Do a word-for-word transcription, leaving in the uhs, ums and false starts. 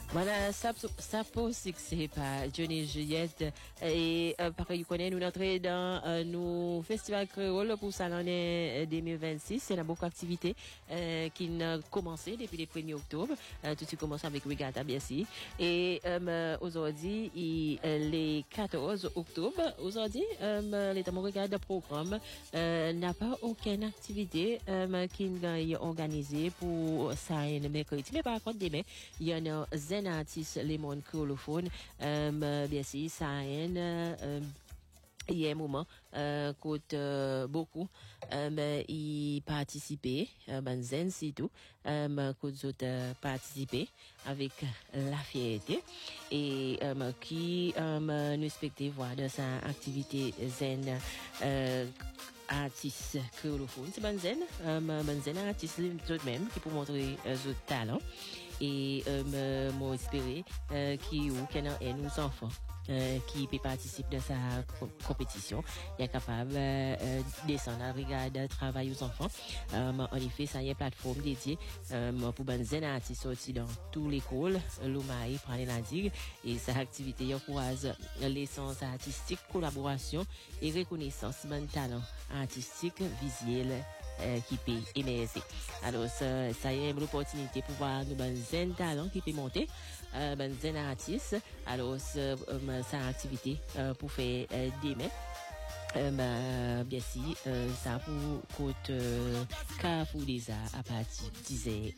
Voilà, ça, ça pose c'est pas Johnny Juliette et euh, parce que connaît nous entrer dans euh, nos festivals créole pour ça l'année deux mille vingt-six. C'est la beaucoup d'activités euh, qui a commencé depuis le premier octobre. Euh, tout de suite commence avec Regatta Bercy et euh, aujourd'hui il, euh, les quatorze octobre aujourd'hui euh, les temps regarde le programme euh, n'a pas aucune activité euh, qui est organisée pour ça le mercredi mais par contre demain il y en a Zen artiste les mondes créolophones euh, bien sûr ça euh, il y a un moment euh, coûte euh, beaucoup euh, y participer euh, ben zen c'est tout euh, coûte autres euh, participer avec la fierté et euh, qui euh, nous respecter voir de sa activité zen euh, artiste créolophone c'est ben zen euh, ben zen artiste tout de même qui pour montrer euh, autres talents et euh, moi espérer euh, qui ou qui et nos enfants euh, qui peut participer de sa compétition il est capable euh, descendre à regarder travail aux enfants euh, en effet ça y est une plateforme dédiée euh, pour ben zen artistes sortis dans tous les écoles l'Oumaï prendre la digue et sa activité encourage l'essence artistique collaboration et reconnaissance ben talent artistique visuel Euh, qui peut émerger. Alors ça, ça y est l'opportunité pour voir nous ben zen talent qui peut monter, euh, ben zen artiste. Alors ça, euh, sa activité euh, pour faire euh, demain. Euh, bah, bien si, euh, ça pour côte euh, Carrefour des Arts à partir de dix heures